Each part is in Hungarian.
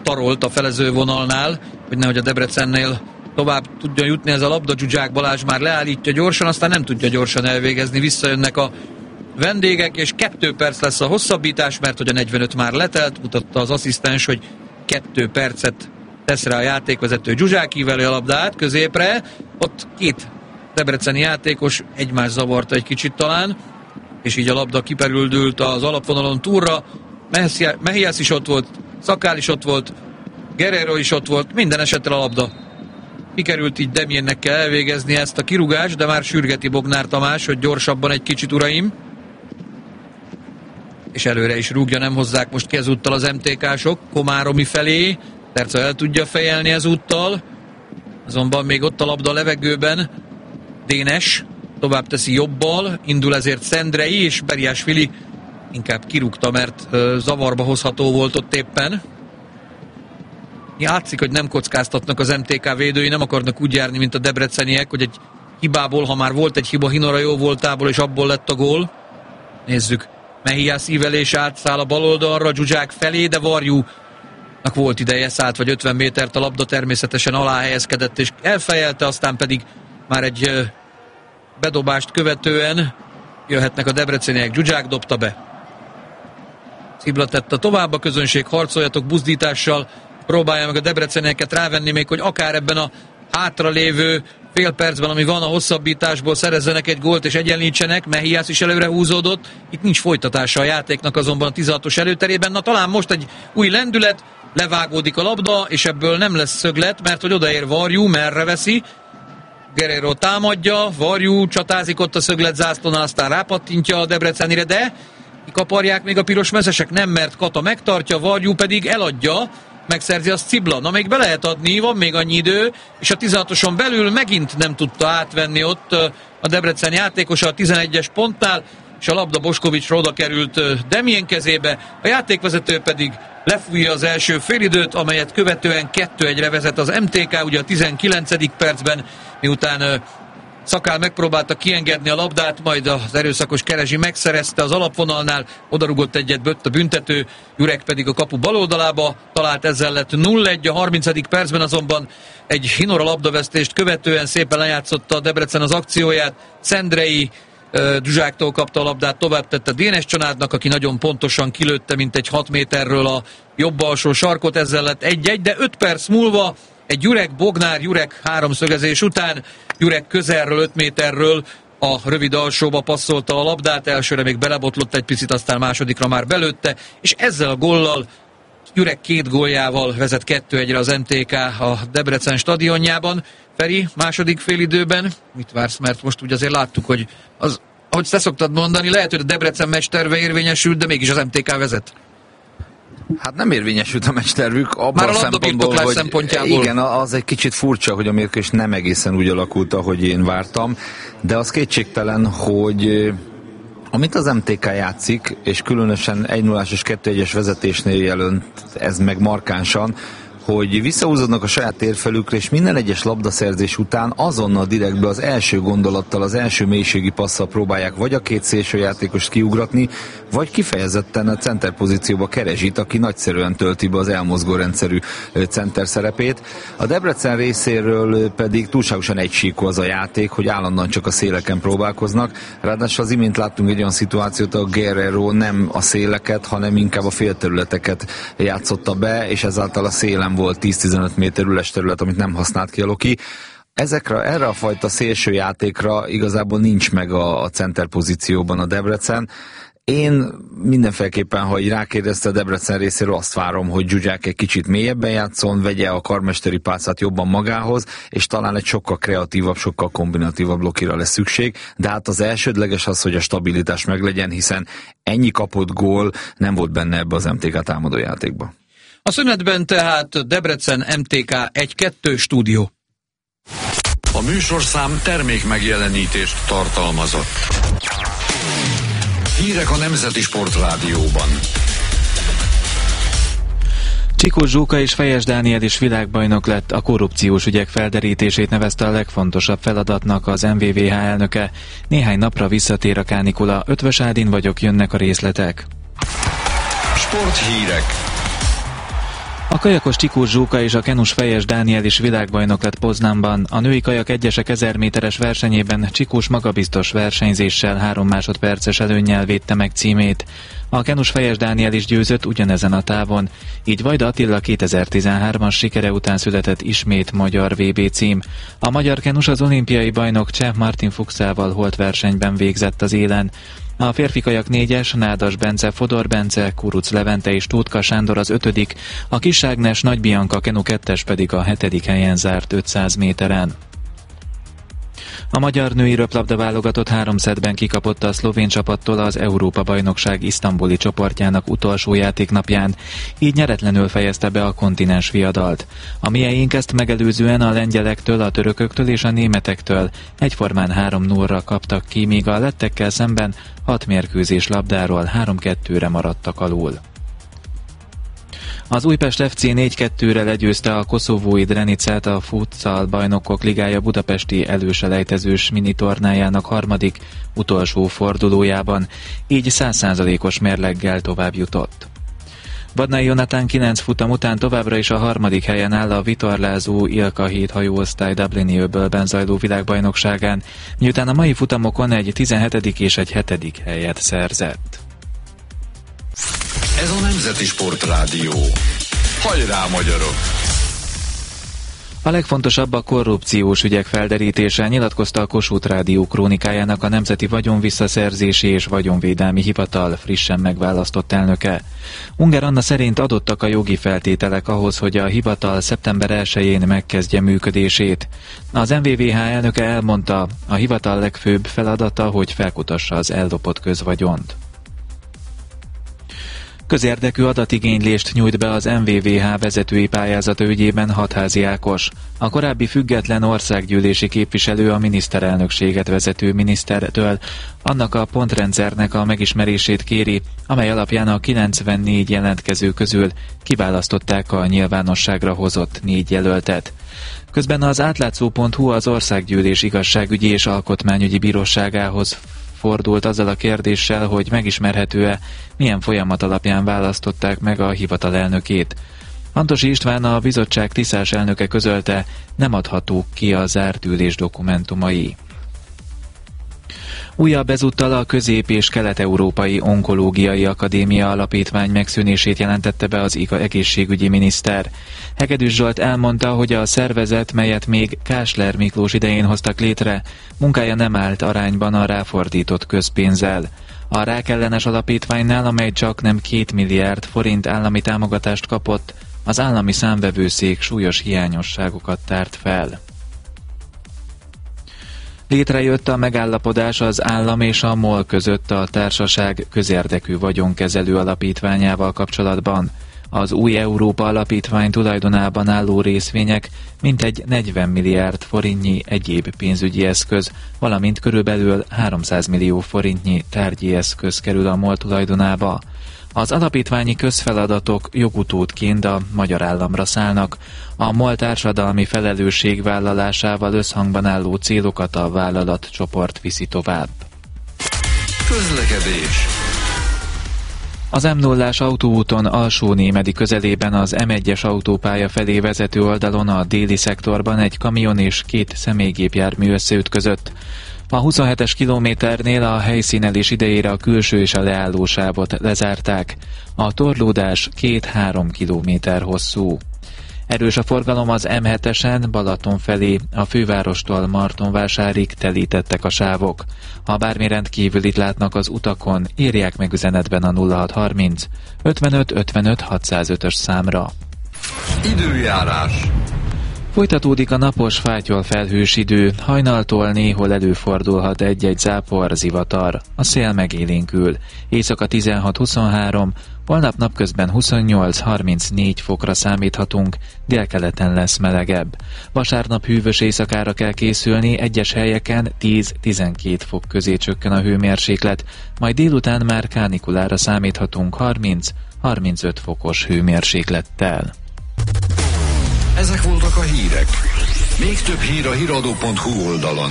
tarolt a felezővonalnál, hogy nehogy a Debrecennél tovább tudjon jutni ez a labda. Zsuzsák Balázs már leállítja gyorsan, aztán nem tudja gyorsan elvégezni. Visszajönnek a vendégek, és 2 perc lesz a hosszabbítás, mert hogy a 45 már letelt, mutatta az asszisztens, hogy 2 percet tesz rá a játékvezető. Zsuzsák íveli a labdát középre, ott 2 debreceni játékos egymás zavarta egy kicsit talán, és így a labda kiperüldült az alapvonalon túlra. Mehiász is ott volt, Szakál is ott volt, Guerrero is ott volt, minden esetre a labda kikerült, így Demiennek kell elvégezni ezt a kirúgást, de már sürgeti Bognár Tamás, hogy gyorsabban egy kicsit, uraim. És előre is rúgja, nem hozzák most ki ezúttal az MTK-sok, Komáromi felé, Terca el tudja fejelni ezúttal, azonban még ott a labda a levegőben, Dénes tovább teszi jobbal, indul ezért Szendrei, és Beriásvili inkább kirúgta, mert zavarba hozható volt ott éppen. Játszik, hogy nem kockáztatnak az MTK védői, nem akarnak úgy járni, mint a debreceniek, hogy egy hibából, ha már volt egy hiba Hinora jó voltából, és abból lett a gól. Nézzük, Mehiász ívelés átszáll a bal oldalra, Zsuzsák felé, de Varjúnak volt ideje, szállt vagy 50 métert a labda, természetesen alá helyezkedett, és elfejelte, aztán pedig már egy bedobást követően jöhetnek a debreceniek. Zsuzsák dobta be. Cibla tette tovább, a közönség harcoljatok buzdítással, próbálja meg a debrecenieket rávenni, még hogy akár ebben a hátralévő fél percben, ami van a hosszabbításból, szerezzenek egy gólt és egyenlítsenek. Mehiász is előre húzódott. Itt nincs folytatása a játéknak azonban a 16-os előterében. Na talán most egy új lendület, levágódik a labda, és ebből nem lesz szöglet, mert hogy odaér Varjú, merre veszi. Guerrero támadja, Varjú csatázik ott a szögletzászlónál, aztán rápattintja a Debrecenire, de kaparják még a piros mezesek, nem, mert Kata megtartja, Varjú pedig eladja, megszerzi azt Cibla. Na még be lehet adni, van még annyi idő, és a 16-oson belül megint nem tudta átvenni ott a Debrecen játékosa a 11-es pontnál, és a labda Boskovicsra oda került Demien kezébe, a játékvezető pedig lefújja az első félidőt, amelyet követően 2-1-re vezet az MTK, ugye a 19. percben, miután Szakál megpróbálta kiengedni a labdát, majd az erőszakos Kerezsi megszerezte az alapvonalnál, odarugott egyet Bött a büntető, Jurek pedig a kapu baloldalába talált, ezzel lett 0-1, a 30. percben azonban egy Hinora labdavesztést követően szépen lejátszotta a Debrecen az akcióját, Szendrei Zsuzsáktól kapta a labdát, tovább tette Dénes Csanádnak, aki nagyon pontosan kilőtte, mint egy 6 méterről a jobb alsó sarkot, ezzel lett 1-1, de 5 perc múlva egy Jurek háromszögezés után Jurek közelről, 5 méterről a rövid alsóba passzolta a labdát, elsőre még belebotlott egy picit, aztán másodikra már belőtte, és ezzel a góllal Jurek 2 góljával vezet 2-1-re az MTK a Debrecen stadionjában. Feri, második félidőben mit vársz? Mert most ugye azért láttuk, hogy az, ahogy te szoktad mondani, lehet, hogy a Debrecen meccsterve érvényesült, de mégis az MTK vezet. Hát nem érvényesült a meccstervük abban már a szempontból, hogy szempontjából. Igen, az egy kicsit furcsa, hogy a mérkőzés nem egészen úgy alakult, ahogy én vártam, de az kétségtelen, hogy amit az MTK játszik, és különösen 1-0-as és 2-1-es vezetésnél jelent ez meg markánsan, hogy visszahúzódnak a saját térfelükre, és minden egyes labdaszerzés után azonnal direktbe az első gondolattal, az első mélységi passzal próbálják vagy a 2 szélsőjátékost kiugratni, vagy kifejezetten a center pozícióba Kerezsit, aki nagyszerűen tölti be az elmozgó rendszerű center szerepét. A Debrecen részéről pedig túlságosan egysíkú az a játék, hogy állandóan csak a széleken próbálkoznak. Ráadásul az imént láttunk egy olyan szituációt, a Guerrero nem a széleket, hanem inkább a félterületeket játszotta be, és ezáltal a szélen volt 10-15 méter üles terület, amit nem használt ki a Loki. Erre a fajta szélső játékra igazából nincs meg a center pozícióban a Debrecen. Én mindenféleképpen, ha így rákérdezte a Debrecen részéről, azt várom, hogy Zsuzsák egy kicsit mélyebben játszon, vegye a karmesteri pálcát jobban magához, és talán egy sokkal kreatívabb, sokkal kombinatívabb Lokira lesz szükség, de hát az elsődleges az, hogy a stabilitás meglegyen, hiszen ennyi kapott gól nem volt benne ebbe az MTK támadójátékba. A szünetben tehát Debrecen MTK 1-2 stúdió. A műsorszám termék megjelenítést tartalmazott. Hírek a Nemzeti Sportrádióban. Csikós Zsóka és Fejes Dániel is világbajnok lett, a korrupciós ügyek felderítését nevezte a legfontosabb feladatnak az MVVH elnöke. Néhány napra visszatér a kánikula. Ötvös Ádin vagyok, jönnek a részletek. Sporthírek. A kajakos Csikós Zsóka és a kenus Fejes Dániel is világbajnok lett Poznanban. A női kajak egyesek 1000 méteres versenyében Csikós magabiztos versenyzéssel 3 másodperces előnnyel védte meg címét. A kenus Fejes Dániel is győzött ugyanezen a távon, így Vajda Attila 2013-as sikere után született ismét magyar VB cím. A magyar kenus az olimpiai bajnok Cseh Martin Fuchsával holtversenyben végzett az élen. A férfi kajak 4-es, Nádas Bence, Fodor Bence, Kuruc Levente és Tótka Sándor az 5., a Kiss Ágnes, Nagy Bianca kenu 2-es pedig a 7. helyen zárt 500 méteren. A magyar női röplabda válogatott 3 szettben kikapott a szlovén csapattól az Európa-bajnokság isztambuli csoportjának utolsó játéknapján, így nyeretlenül fejezte be a kontinens viadalt. A mieink ezt megelőzően a lengyelektől, a törököktől és a németektől egyformán 3-0-ra kaptak ki, míg a lettekkel szemben 6 mérkőzés labdáról 3-2-re maradtak alul. Az Újpest FC 4-2-re legyőzte a koszovói Drenicát a Futsal Bajnokok Ligája budapesti előselejtezős minitornájának harmadik, utolsó fordulójában, így 100%-os mérleggel tovább jutott. Badnai Jonatán 9 futam után továbbra is a 3. helyen áll a vitorlázó Ilka 7 hajóosztály Dublini öbölben zajló világbajnokságán, miután a mai futamokon egy 17. és egy 7. helyet szerzett. Ez a Nemzeti Sportrádió. Hajrá, magyarok! A legfontosabb a korrupciós ügyek felderítése, nyilatkozta a Kossuth Rádió krónikájának a Nemzeti Vagyonvisszaszerzési és Vagyonvédelmi Hivatal frissen megválasztott elnöke. Ungár Anna szerint adottak a jogi feltételek ahhoz, hogy a hivatal szeptember 1-én megkezdje működését. Az MVVH elnöke elmondta, a hivatal legfőbb feladata, hogy felkutassa az ellopott közvagyont. Közérdekű adatigénylést nyújt be az MVVH vezetői pályázata ügyében Hatházi Ákos. A korábbi független országgyűlési képviselő a miniszterelnökséget vezető minisztertől annak a pontrendszernek a megismerését kéri, amely alapján a 94 jelentkező közül kiválasztották a nyilvánosságra hozott 4 jelöltet. Közben az átlátszó.hu az Országgyűlés Igazságügyi és Alkotmányügyi Bíróságához fordult azzal a kérdéssel, hogy megismerhető-e, milyen folyamat alapján választották meg a hivatal elnökét. Antosi István, a bizottság tisztás elnöke közölte, nem adhatók ki a zárt ülés dokumentumai. Újabb ezúttal a Közép- és Kelet-Európai Onkológiai Akadémia Alapítvány megszűnését jelentette be az egészségügyi miniszter. Hegedűs Zsolt elmondta, hogy a szervezet, melyet még Kásler Miklós idején hoztak létre, munkája nem állt arányban a ráfordított közpénzzel. A rákellenes alapítványnál, amely csak nem 2 milliárd forint állami támogatást kapott, az állami számvevőszék súlyos hiányosságokat tárt fel. Létrejött a megállapodás az állam és a MOL között a társaság közérdekű vagyonkezelő alapítványával kapcsolatban. Az új Európa Alapítvány tulajdonában álló részvények mintegy 40 milliárd forintnyi egyéb pénzügyi eszköz, valamint körülbelül 300 millió forintnyi tárgyi eszköz kerül a MOL tulajdonába. Az alapítványi közfeladatok jogutódként a magyar államra szállnak. A MOL társadalmi felelősségvállalásával összhangban álló célokat a vállalatcsoport viszi tovább. Közlekedés. Az M0-ás autóúton Alsó-Némedi közelében az M1-es autópálya felé vezető oldalon a déli szektorban egy kamion és 2 személygépjármű összeütközött. A 27-es kilométernél a helyszínelés idejére a külső és a leállósávot lezárták. A torlódás 2-3 kilométer hosszú. Erős a forgalom az M7-esen Balaton felé, a fővárostól Martonvásárig telítettek a sávok. Ha bármi rendkívülit látnak az utakon, írják meg üzenetben a 0630 55 55 605-ös számra. Időjárás. Folytatódik a napos, fátyol felhős idő, hajnaltól néhol előfordulhat egy-egy zápor, zivatar. A szél megélénkül. Éjszaka 16-23, holnap napközben 28-34 fokra számíthatunk, délkeleten lesz melegebb. Vasárnap hűvös éjszakára kell készülni, egyes helyeken 10-12 fok közé csökken a hőmérséklet, majd délután már kánikulára számíthatunk 30-35 fokos hőmérséklettel. Ezek voltak a hírek. Még több hír a hiradó.hu oldalon.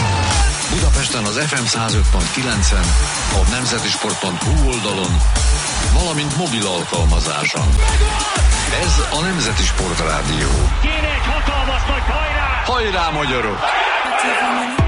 Budapesten az FM 105.9-en, a nemzetisport.hu oldalon valamint mobil alkalmazáson. Ez a Nemzeti Sportrádió. Kéne egy hatalmas nagy hajrá! Hajrá, magyarok!